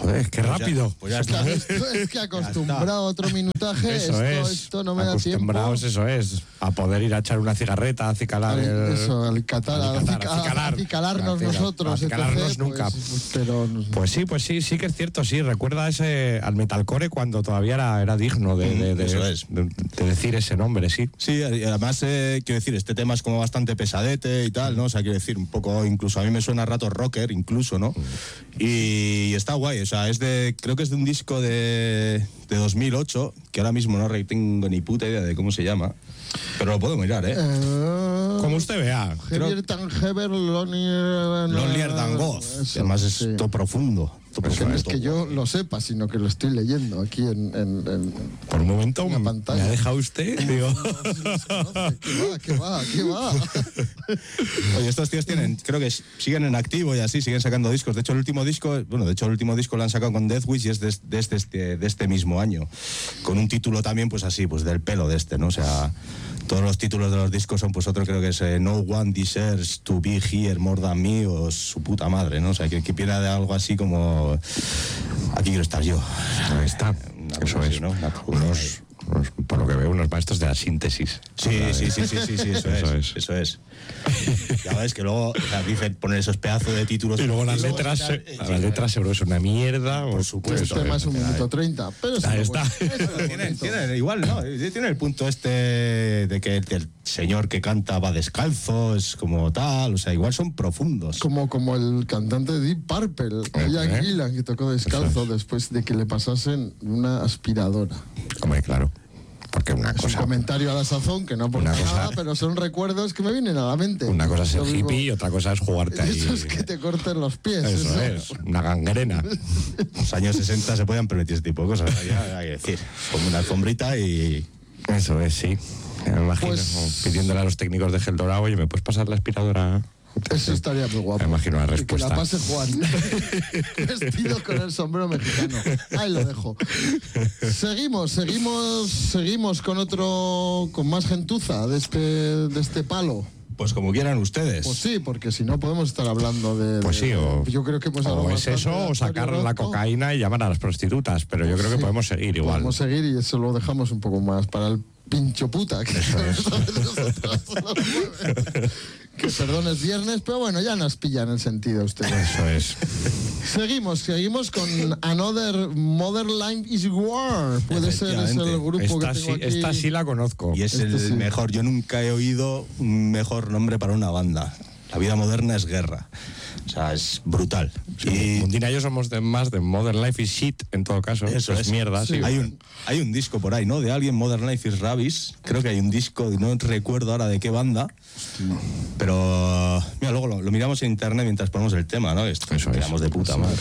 Joder, qué rápido. Pues ya está. Es que acostumbrado a otro minutaje, esto no me da tiempo. Acostumbrados, eso es, a poder ir a echar una cigarreta, a acicalar acicalarnos nosotros. A acicalarnos nunca. Pues sí que es cierto, sí. Recuerda al metalcore cuando todavía era digno de decir ese nombre, sí. Sí, además, quiero decir, este tema es como bastante pesadete y tal, ¿no? O sea, quiero decir, un poco, incluso a mí me suena a ratos rocker, incluso, ¿no? Y está guay, o sea, creo que es de un disco de 2008, que ahora mismo no tengo ni puta idea de cómo se llama, pero lo puedo mirar, como usted vea. Heavier Than Heaven, Lonelier Than Ghost. Además es todo profundo. No es que yo lo sepa, sino que lo estoy leyendo aquí por un momento en la pantalla. ¿Me ha dejado usted? Digo. ¿Qué va? Oye, estos tíos creo que siguen en activo y así, siguen sacando discos. De hecho, el último disco lo han sacado con Deathwish y es de este mismo año. Con un título también, pues así, pues del pelo de este, ¿no? O sea, todos los títulos de los discos son, pues otro creo que es No One Deserves to Be Here More Than Me o su puta madre, ¿no? O sea, que viene de algo así como aquí quiero estar yo. Ahí está. Eso es, ¿no? Por lo que veo, unos maestros de la síntesis. Sí, eso es. Ya ves que luego, o sea, dicen poner esos pedazos de títulos. Y luego las letras seguro son una mierda. Por supuesto. Este tema es 1 minuto 30. Pero ahí está. Tiene igual, ¿no? Tiene el punto de que el señor que canta va descalzo, es como tal, o sea, igual son profundos. Como el cantante de Deep Purple, Ian Gillan, que tocó descalzo después de que le pasasen una aspiradora. Hombre, claro. Porque una cosa. Un comentario a la sazón que no aporta nada, pero son recuerdos que me vienen a la mente. Una cosa es ser hippie y otra cosa es jugarte ahí. Eso es que te corten los pies. Eso es, una gangrena. Los años 60 se podían permitir ese tipo de cosas. Ya hay que decir, como una alfombrita y. Eso es, sí. Me imagino pidiéndole a los técnicos de Gel Dorado, oye, ¿me puedes pasar la aspiradora? Eso estaría muy guapo. Me imagino la respuesta. Que la pase Juan. Vestido con el sombrero mexicano. Ahí lo dejo. Seguimos con más gentuza de este palo. Pues como quieran ustedes. Pues sí, porque si no podemos estar hablando de... Pues sí, yo creo que o es eso, o sacar la cocaína y llamar a las prostitutas, pero yo creo que podemos seguir igual. Podemos seguir y eso lo dejamos un poco más para el pincho puta. Que que perdón, es viernes, pero bueno, ya nos pillan el sentido ustedes. Eso es. Seguimos con Another Modern Life is War. Puede ser, es el grupo que tengo aquí. Esta sí la conozco. Y es el mejor. Yo nunca he oído un mejor nombre para una banda. La vida moderna es guerra. O sea, es brutal. Sí, y Mundina y yo somos más de Modern Life is Shit, en todo caso. Eso es mierda. Sí. Hay un disco por ahí, ¿no? De alguien, Modern Life is Rubbish. Creo que hay un disco, no recuerdo ahora de qué banda. Pero mira, luego lo miramos en internet mientras ponemos el tema, ¿no? Esto miramos de puta madre.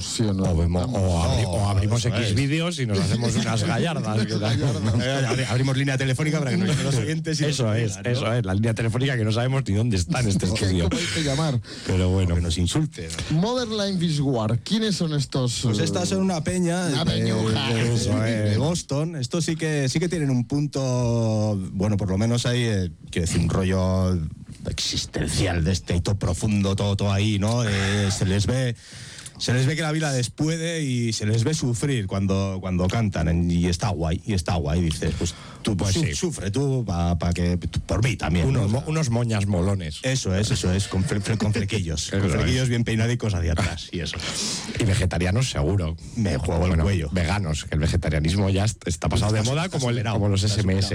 O abrimos X vídeos y nos hacemos unas gallardas. Abrimos línea telefónica para que nos lleguen los oyentes. Eso es, la línea telefónica que no sabemos ni dónde está en este estudio. ¿Cómo hay que llamar? Pero bueno. Que nos insulte. Modern Life is War. ¿Quiénes son estos? Pues estas son una peña de Boston. Estos sí que tienen un punto, bueno, por lo menos hay, quiero decir, un rollo existencial de este hito profundo, todo ahí, ¿no? Se les ve que la vida les puede y se les ve sufrir cuando cantan y está guay, dices, pues tú sufre tú para que por mí también. Unos moñas molones. Eso es, con flequillos. Con flequillos bien peinadicos hacia atrás y eso. Y vegetarianos seguro. Me juego el cuello. Veganos, que el vegetarianismo ya está pasado de moda como los SMS.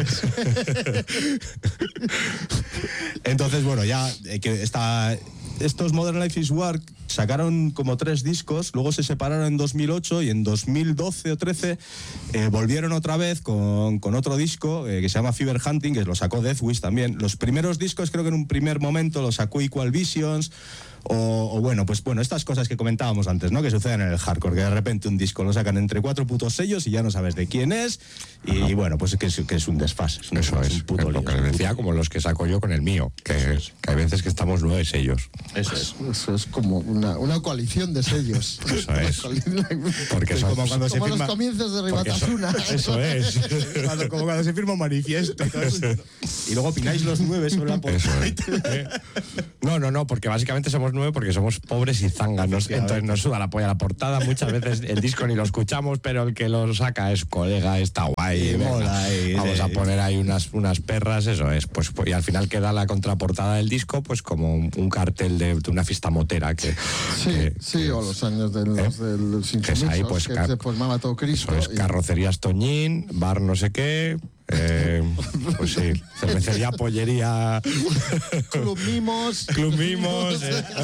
Entonces, bueno, ya que estos Modern Life is War sacaron como 3 discos, luego se separaron en 2008 y en 2012 o 13 volvieron otra vez con otro disco que se llama Fever Hunting, que lo sacó Deathwish también. Los primeros discos creo que en un primer momento los sacó Equal Visions o bueno, estas cosas que comentábamos antes, ¿no? Que suceden en el hardcore, que de repente un disco lo sacan entre 4 putos sellos y ya no sabes de quién es y bueno, pues que es un desfase. Eso es, un puto lío, lo que les decía, como los que saco yo con el mío, que hay veces que estamos 9 sellos. Eso es como una coalición de sellos. Eso es. Porque son como cuando los comienzos de Ribatasuna. Eso es. Como cuando se firma un manifiesto. Y luego opináis los 9 sobre la portada. No, porque básicamente somos 9 porque somos pobres y zánganos, entonces nos suda la polla la portada. Muchas veces el disco ni lo escuchamos, pero el que lo saca es colega, está guay, mola, vamos a poner ahí unas perras, eso es, pues y al final queda la contraportada del disco pues como un cartel de una fiesta motera que o los años del Sinsumisos, ahí, pues, que se formaba todo Cristo. Eso es, carrocerías Toñín, bar no sé qué, pues sí, cervecería, pollería, Club Mimos. Club Mimos.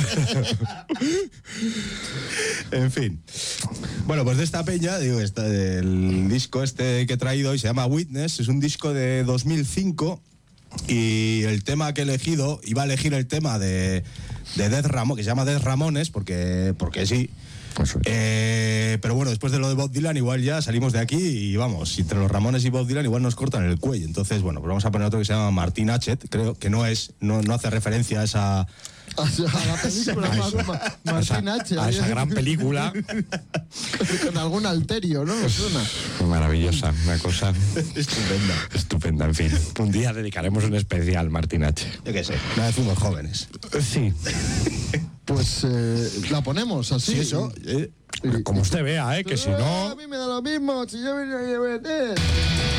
En fin. Bueno, pues de esta peña, el disco este que he traído hoy se llama Witness, es un disco de 2005 y el tema que he elegido, iba a elegir el tema de Death Ramón, que se llama Death Ramones, porque sí. Pero bueno, después de lo de Bob Dylan igual ya salimos de aquí y vamos, entre los Ramones y Bob Dylan igual nos cortan el cuello. Entonces, bueno, pues vamos a poner otro que se llama Martin Hachette, creo que no hace referencia a esa... A la película Martin H. A esa gran película. Con algún alterio, ¿no? Suena. Maravillosa, una cosa estupenda, en fin. Un día dedicaremos un especial, Martin H. Yo qué sé, una vez fuimos jóvenes. Sí. Pues la ponemos así. Sí, eso. Como usted vea, que si no... A mí me da lo mismo, si yo venía a